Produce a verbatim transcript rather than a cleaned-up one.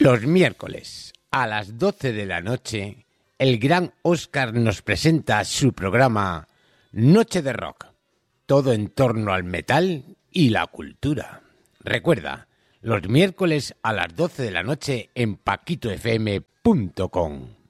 Los miércoles a las doce de la noche, el gran Óscar nos presenta su programa Noche de Rock, todo en torno al metal y la cultura. Recuerda, los miércoles a las doce de la noche en paquito f m punto com.